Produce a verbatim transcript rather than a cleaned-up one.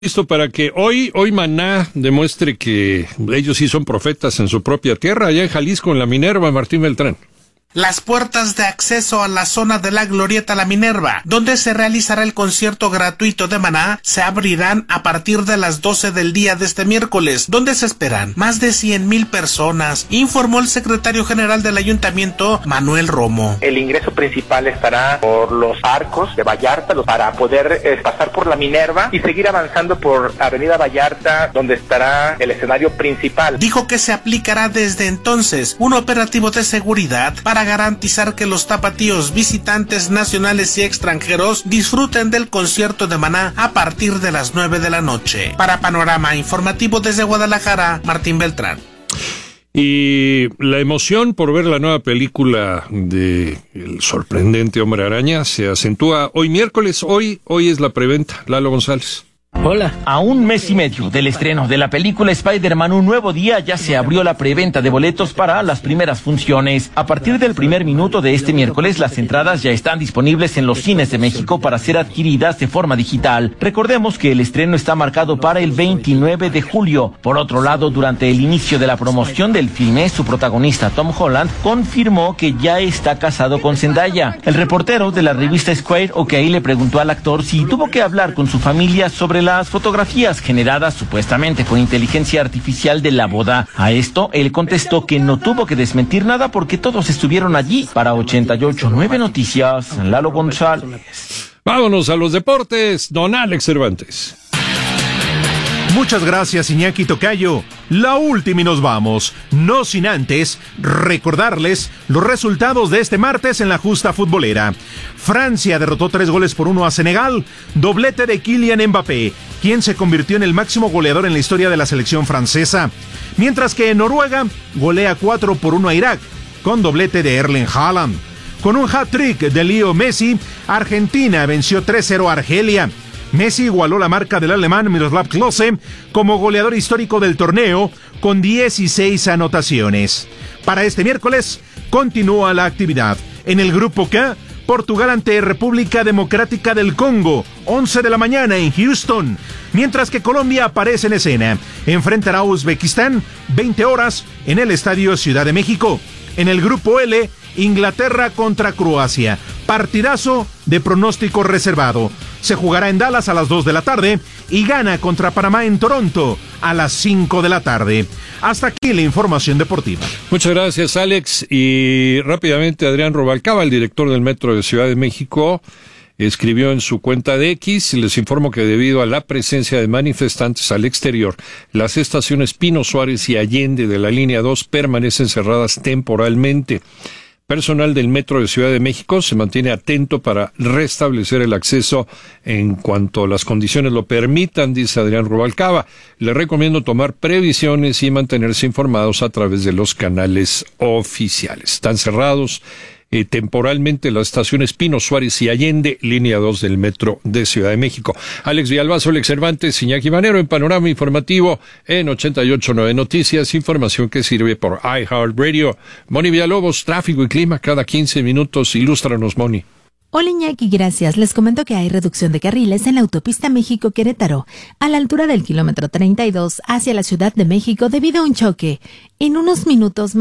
Listo para que hoy, hoy Maná demuestre que ellos sí son profetas en su propia tierra, allá en Jalisco, en la Minerva, Martín Beltrán. Las puertas de acceso a la zona de la Glorieta La Minerva, donde se realizará el concierto gratuito de Maná, se abrirán a partir de las doce del día de este miércoles, donde se esperan más de cien mil personas, informó el secretario general del ayuntamiento, Manuel Romo. El ingreso principal estará por los arcos de Vallarta para poder eh, pasar por La Minerva y seguir avanzando por Avenida Vallarta, donde estará el escenario principal. Dijo que se aplicará desde entonces un operativo de seguridad para garantizar que los tapatíos visitantes nacionales y extranjeros disfruten del concierto de Maná a partir de las nueve de la noche. Para Panorama Informativo desde Guadalajara, Martín Beltrán. Y la emoción por ver la nueva película de El sorprendente Hombre Araña se acentúa hoy miércoles. Hoy, hoy es la preventa. Lalo González. Hola. A un mes y medio del estreno de la película Spider-Man Un Nuevo Día ya se abrió la preventa de boletos para las primeras funciones. A partir del primer minuto de este miércoles, las entradas ya están disponibles en los cines de México para ser adquiridas de forma digital. Recordemos que el estreno está marcado para el veintinueve de julio. Por otro lado, durante el inicio de la promoción del filme, su protagonista Tom Holland confirmó que ya está casado con Zendaya. El reportero de la revista Square OK le preguntó al actor si tuvo que hablar con su familia sobre las fotografías generadas supuestamente con inteligencia artificial de la boda. A esto, él contestó que no tuvo que desmentir nada porque todos estuvieron allí. Para ochenta y ocho punto nueve Noticias, Lalo González. Vámonos a los deportes, don Alex Cervantes. Muchas gracias, Iñaki Tocayo. La última y nos vamos. No sin antes recordarles los resultados de este martes en la justa futbolera. Francia derrotó tres goles por uno a Senegal, doblete de Kylian Mbappé, quien se convirtió en el máximo goleador en la historia de la selección francesa. Mientras que Noruega golea cuatro por uno a Irak, con doblete de Erling Haaland. Con un hat-trick de Leo Messi, Argentina venció tres cero a Argelia. Messi igualó la marca del alemán Miroslav Klose como goleador histórico del torneo con dieciséis anotaciones. Para este miércoles continúa la actividad. En el grupo K, Portugal ante República Democrática del Congo, once de la mañana en Houston, mientras que Colombia aparece en escena. Enfrentará a Uzbekistán, veinte horas, en el Estadio Ciudad de México. En el grupo L, Inglaterra contra Croacia, partidazo de pronóstico reservado. Se jugará en Dallas a las dos de la tarde y Ghana contra Panamá en Toronto a las cinco de la tarde. Hasta aquí la información deportiva. Muchas gracias, Alex. Y rápidamente, Adrián Rubalcaba, el director del Metro de Ciudad de México, escribió en su cuenta de X: les informo que debido a la presencia de manifestantes al exterior, las estaciones Pino Suárez y Allende de la línea dos permanecen cerradas temporalmente. Personal del Metro de Ciudad de México se mantiene atento para restablecer el acceso en cuanto las condiciones lo permitan, dice Adrián Rubalcaba. Le recomiendo tomar previsiones y mantenerse informados a través de los canales oficiales. Están cerrados Eh, temporalmente las estaciones Pino Suárez y Allende, línea dos del Metro de Ciudad de México. Alex Villalbazo, Alex Cervantes, Iñaki Manero en Panorama Informativo en ochenta y ocho punto nueve Noticias, información que sirve por iHeartRadio. Moni Villalobos, tráfico y clima cada quince minutos. Ilústranos, Moni. Hola Iñaki, gracias. Les comento que hay reducción de carriles en la autopista México-Querétaro, a la altura del kilómetro treinta y dos hacia la Ciudad de México debido a un choque. En unos minutos más